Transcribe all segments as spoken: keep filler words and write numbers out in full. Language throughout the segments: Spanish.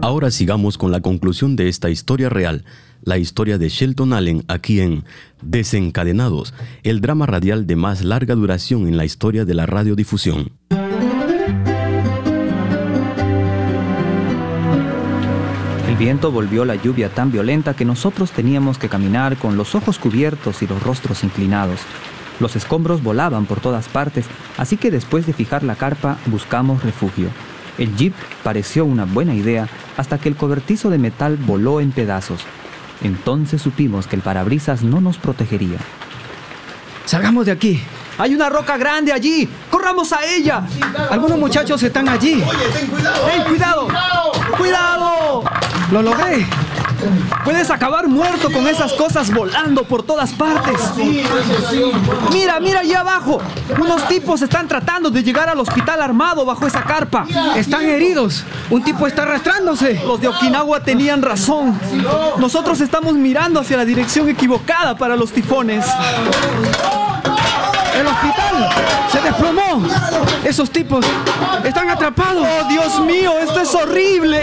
Ahora sigamos con la conclusión de esta historia real, la historia de Shelton Allen, aquí en Desencadenados, el drama radial de más larga duración en la historia de la radiodifusión. El viento volvió la lluvia tan violenta que nosotros teníamos que caminar con los ojos cubiertos y los rostros inclinados. Los escombros volaban por todas partes, así que después de fijar la carpa buscamos refugio. El jeep pareció una buena idea hasta que el cobertizo de metal voló en pedazos. Entonces supimos que el parabrisas no nos protegería. ¡Salgamos de aquí! ¡Hay una roca grande allí! ¡Corramos a ella! Algunos muchachos están allí. Oye, ten cuidado. ¡Ey, cuidado! ¡Cuidado! ¡Lo logré! Puedes acabar muerto con esas cosas volando por todas partes. Mira, mira allá abajo. Unos tipos están tratando de llegar al hospital armado bajo esa carpa. Están heridos. Un tipo está arrastrándose. Los de Okinawa tenían razón. Nosotros estamos mirando hacia la dirección equivocada para los tifones. ¡El hospital se desplomó! ¡Esos tipos están atrapados! ¡Oh, Dios mío! ¡Esto es horrible!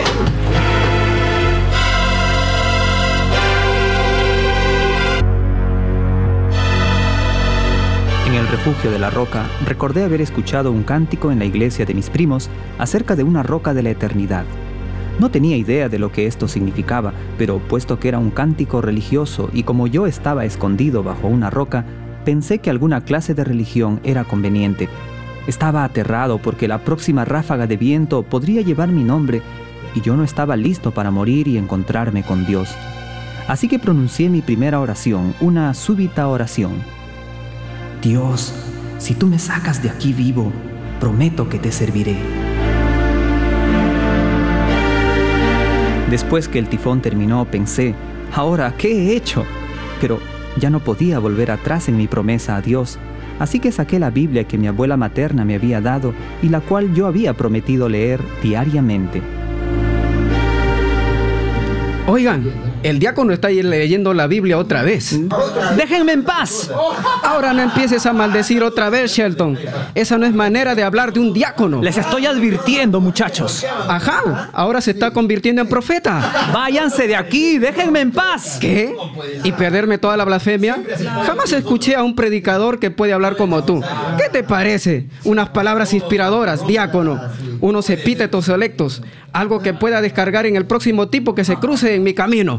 En el refugio de la roca, recordé haber escuchado un cántico en la iglesia de mis primos acerca de una roca de la eternidad. No tenía idea de lo que esto significaba, pero puesto que era un cántico religioso y como yo estaba escondido bajo una roca, pensé que alguna clase de religión era conveniente. Estaba aterrado porque la próxima ráfaga de viento podría llevar mi nombre y yo no estaba listo para morir y encontrarme con Dios. Así que pronuncié mi primera oración, una súbita oración. Dios, si tú me sacas de aquí vivo, prometo que te serviré. Después que el tifón terminó, pensé, ¿ahora qué he hecho? Pero ya no podía volver atrás en mi promesa a Dios, así que saqué la Biblia que mi abuela materna me había dado y la cual yo había prometido leer diariamente. Oigan, el diácono está ahí leyendo la Biblia otra vez. ¡Déjenme en paz! Ahora no empieces a maldecir otra vez, Shelton. Esa no es manera de hablar de un diácono. Les estoy advirtiendo, muchachos. Ajá, ahora se está convirtiendo en profeta. ¡Váyanse de aquí! ¡Déjenme en paz! ¿Qué? ¿Y perderme toda la blasfemia? Jamás escuché a un predicador que puede hablar como tú. ¿Qué te parece? Unas palabras inspiradoras, diácono. Unos epítetos selectos. Algo que pueda descargar en el próximo tipo que se cruce en mi camino.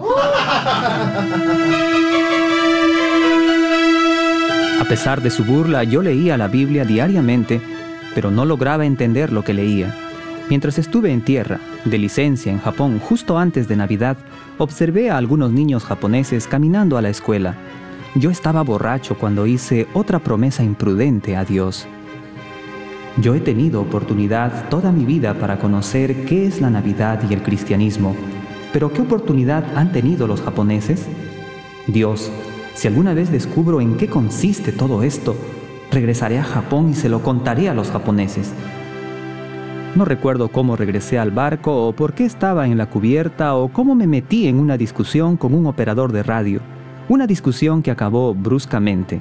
A pesar de su burla, yo leía la Biblia diariamente, pero no lograba entender lo que leía. Mientras estuve en tierra, de licencia en Japón, justo antes de Navidad, observé a algunos niños japoneses caminando a la escuela. Yo estaba borracho cuando hice otra promesa imprudente a Dios. Yo he tenido oportunidad toda mi vida para conocer qué es la Navidad y el cristianismo, pero ¿qué oportunidad han tenido los japoneses? Dios, si alguna vez descubro en qué consiste todo esto, regresaré a Japón y se lo contaré a los japoneses. No recuerdo cómo regresé al barco o por qué estaba en la cubierta o cómo me metí en una discusión con un operador de radio, una discusión que acabó bruscamente.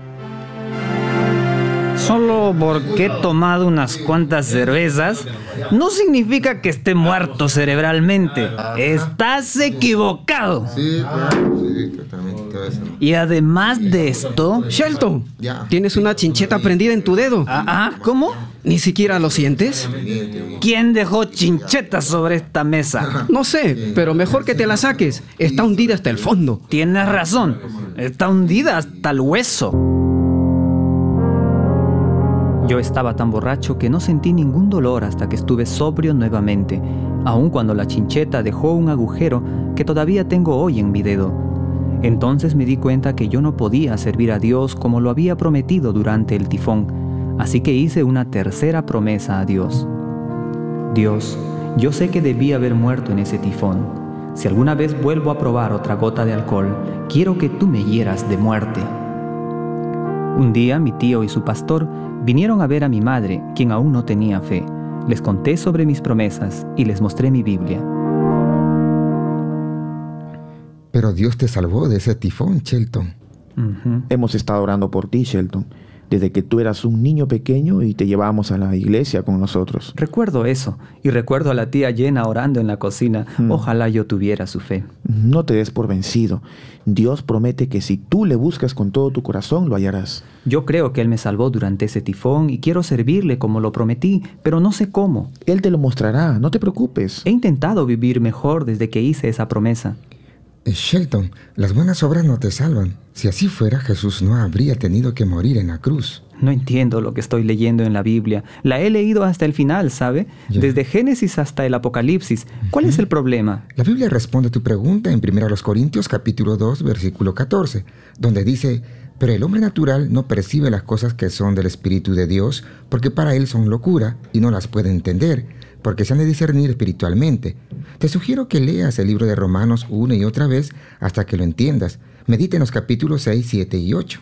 Solo porque he tomado unas cuantas cervezas, no significa que esté muerto cerebralmente. Estás equivocado. Sí, sí, totalmente. Y además de esto... Shelton, tienes una chincheta prendida en tu dedo. Ah, ¿cómo? ¿Ni siquiera lo sientes? ¿Quién dejó chinchetas sobre esta mesa? No sé, pero mejor que te la saques. Está hundida hasta el fondo. Tienes razón. Está hundida hasta el hueso. Yo estaba tan borracho que no sentí ningún dolor hasta que estuve sobrio nuevamente, aun cuando la chincheta dejó un agujero que todavía tengo hoy en mi dedo. Entonces me di cuenta que yo no podía servir a Dios como lo había prometido durante el tifón, así que hice una tercera promesa a Dios. Dios, yo sé que debí haber muerto en ese tifón. Si alguna vez vuelvo a probar otra gota de alcohol, quiero que tú me hieras de muerte. Un día mi tío y su pastor vinieron a ver a mi madre, quien aún no tenía fe. Les conté sobre mis promesas y les mostré mi Biblia. Pero Dios te salvó de ese tifón, Shelton. Uh-huh. Hemos estado orando por ti, Shelton. desde que tú eras un niño pequeño y te llevábamos a la iglesia con nosotros. Recuerdo eso, y recuerdo a la tía Jenna orando en la cocina. Mm. Ojalá yo tuviera su fe. No te des por vencido. Dios promete que si tú le buscas con todo tu corazón, lo hallarás. Yo creo que Él me salvó durante ese tifón y quiero servirle como lo prometí, pero no sé cómo. Él te lo mostrará, no te preocupes. He intentado vivir mejor desde que hice esa promesa. Shelton, las buenas obras no te salvan. Si así fuera, Jesús no habría tenido que morir en la cruz. No entiendo lo que estoy leyendo en la Biblia. La he leído hasta el final, ¿sabe? Ya. Desde Génesis hasta el Apocalipsis. ¿Cuál uh-huh. es el problema? La Biblia responde a tu pregunta en primera Corintios capítulo dos, versículo catorce, donde dice: pero el hombre natural no percibe las cosas que son del Espíritu de Dios, porque para él son locura y no las puede entender, porque se han de discernir espiritualmente. Te sugiero que leas el libro de Romanos una y otra vez hasta que lo entiendas. Medita en los capítulos seis, siete y ocho.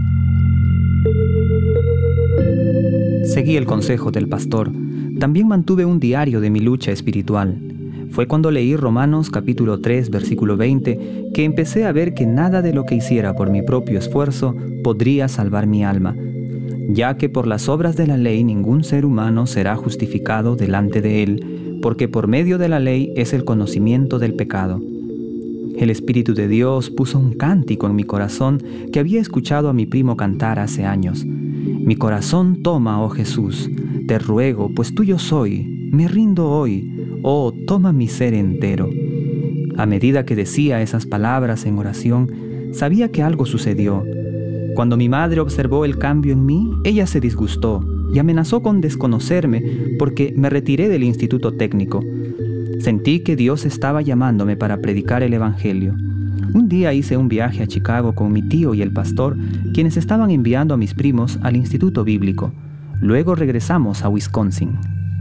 Seguí el consejo del pastor. También mantuve un diario de mi lucha espiritual. Fue cuando leí Romanos capítulo tres, versículo veinte, que empecé a ver que nada de lo que hiciera por mi propio esfuerzo podría salvar mi alma, ya que por las obras de la ley ningún ser humano será justificado delante de él, porque por medio de la ley es el conocimiento del pecado. El Espíritu de Dios puso un cántico en mi corazón que había escuchado a mi primo cantar hace años. Mi corazón toma, oh Jesús, te ruego, pues tuyo soy, me rindo hoy, oh, toma mi ser entero. A medida que decía esas palabras en oración, sabía que algo sucedió. Cuando mi madre observó el cambio en mí, ella se disgustó y amenazó con desconocerme porque me retiré del instituto técnico. Sentí que Dios estaba llamándome para predicar el Evangelio. Un día hice un viaje a Chicago con mi tío y el pastor, quienes estaban enviando a mis primos al instituto bíblico. Luego regresamos a Wisconsin.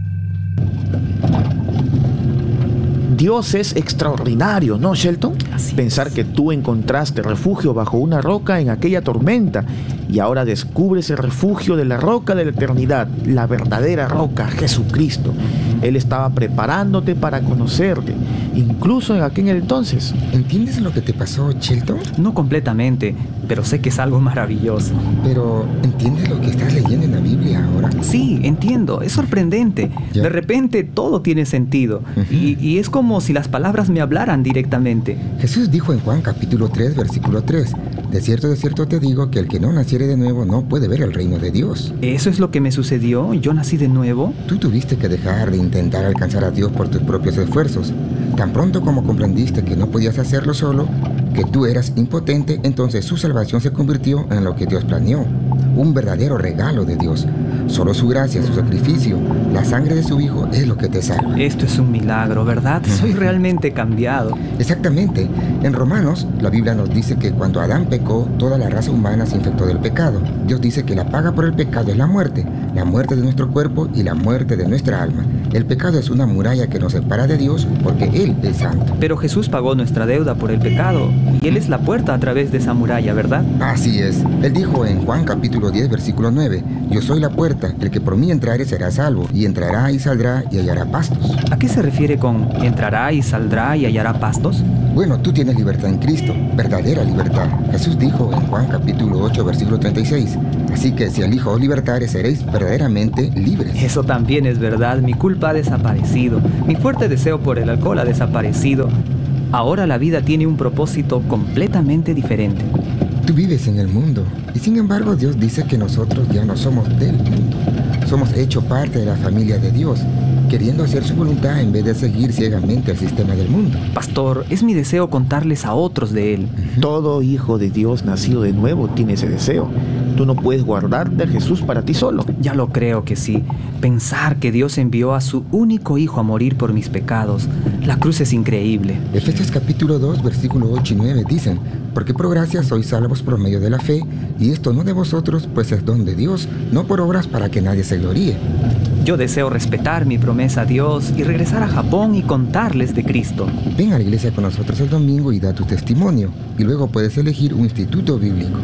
Dios es extraordinario, ¿no, Shelton? Así Pensar es. que tú encontraste refugio bajo una roca en aquella tormenta y ahora descubres el refugio de la roca de la eternidad, la verdadera roca, Jesucristo. Él estaba preparándote para conocerte, incluso en aquel entonces. ¿Entiendes lo que te pasó, Shelton? No completamente, pero sé que es algo maravilloso. Pero, ¿entiendes lo que estás leyendo en la Biblia ahora? Sí, entiendo, es sorprendente. Ya. De repente todo tiene sentido. Uh-huh. y, y es como si las palabras me hablaran directamente. Jesús dijo en Juan capítulo tres, versículo tres: de cierto, de cierto te digo que el que no naciere de nuevo no puede ver el reino de Dios. ¿Eso es lo que me sucedió? ¿Yo nací de nuevo? Tú tuviste que dejar de intentar alcanzar a Dios por tus propios esfuerzos. Tan pronto como comprendiste que no podías hacerlo solo, que tú eras impotente, entonces su salvación se convirtió en lo que Dios planeó, un verdadero regalo de Dios. Solo su gracia, su sacrificio, la sangre de su Hijo es lo que te salva. Esto es un milagro, ¿verdad? Soy realmente cambiado. Exactamente. En Romanos, la Biblia nos dice que cuando Adán pecó, toda la raza humana se infectó del pecado. Dios dice que la paga por el pecado es la muerte, la muerte de nuestro cuerpo y la muerte de nuestra alma. El pecado es una muralla que nos separa de Dios porque Él es santo. Pero Jesús pagó nuestra deuda por el pecado y Él es la puerta a través de esa muralla, ¿verdad? Así es. Él dijo en Juan capítulo diez, versículo nueve: yo soy la puerta, el que por mí entrare será salvo, y entrará y saldrá y hallará pastos. ¿A qué se refiere con entrará y saldrá y hallará pastos? Bueno, tú tienes libertad en Cristo, verdadera libertad. Jesús dijo en Juan capítulo ocho, versículo treinta y seis: así que si el Hijo os libertare, seréis verdaderamente libres. Eso también es verdad. Mi culpa ha desaparecido. Mi fuerte deseo por el alcohol ha desaparecido. Ahora la vida tiene un propósito completamente diferente. Tú vives en el mundo, y sin embargo Dios dice que nosotros ya no somos del mundo. Somos hecho parte de la familia de Dios, queriendo hacer su voluntad en vez de seguir ciegamente el sistema del mundo. Pastor, es mi deseo contarles a otros de Él. Uh-huh. Todo hijo de Dios nacido de nuevo tiene ese deseo. Tú no puedes guardarte a Jesús para ti solo. Ya lo creo que sí. Pensar que Dios envió a su único hijo a morir por mis pecados. La cruz es increíble. Efesios capítulo dos, versículo ocho y nueve dicen: porque por gracia sois salvos por medio de la fe, y esto no de vosotros, pues es don de Dios, no por obras para que nadie se gloríe. Yo deseo respetar mi promesa a Dios y regresar a Japón y contarles de Cristo. Ven a la iglesia con nosotros el domingo y da tu testimonio, y luego puedes elegir un instituto bíblico.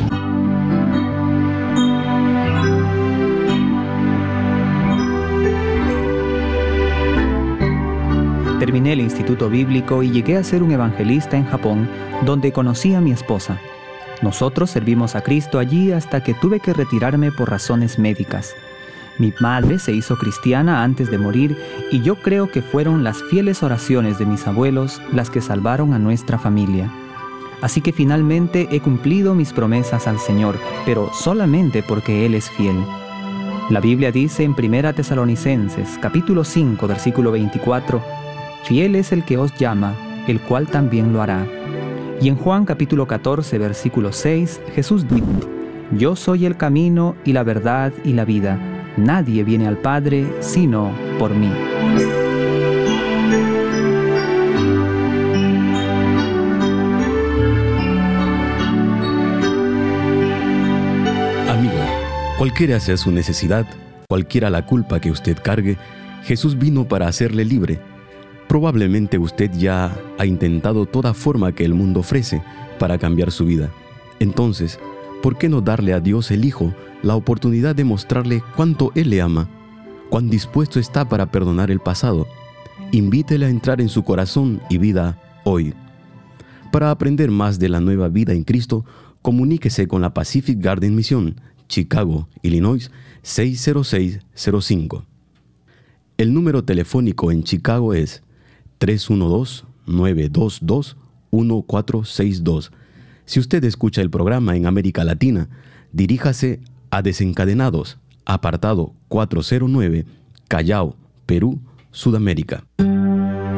Terminé el instituto bíblico y llegué a ser un evangelista en Japón, donde conocí a mi esposa. Nosotros servimos a Cristo allí hasta que tuve que retirarme por razones médicas. Mi madre se hizo cristiana antes de morir y yo creo que fueron las fieles oraciones de mis abuelos las que salvaron a nuestra familia. Así que finalmente he cumplido mis promesas al Señor, pero solamente porque Él es fiel. La Biblia dice en Primera Tesalonicenses, capítulo cinco, versículo veinticuatro, «Fiel es el que os llama, el cual también lo hará». Y en Juan capítulo catorce, versículo seis, Jesús dijo, «Yo soy el camino y la verdad y la vida. Nadie viene al Padre sino por mí». Amigo, cualquiera sea su necesidad, cualquiera la culpa que usted cargue, Jesús vino para hacerle libre. Probablemente usted ya ha intentado toda forma que el mundo ofrece para cambiar su vida. Entonces, ¿por qué no darle a Dios el Hijo la oportunidad de mostrarle cuánto Él le ama, cuán dispuesto está para perdonar el pasado? Invítele a entrar en su corazón y vida hoy. Para aprender más de la nueva vida en Cristo, comuníquese con la Pacific Garden Mission, Chicago, Illinois, seis cero seis cero cinco. El número telefónico en Chicago es tres uno dos, nueve dos dos, uno cuatro seis dos. Si usted escucha el programa en América Latina, diríjase a Desencadenados, apartado cuatrocientos nueve, Callao, Perú, Sudamérica.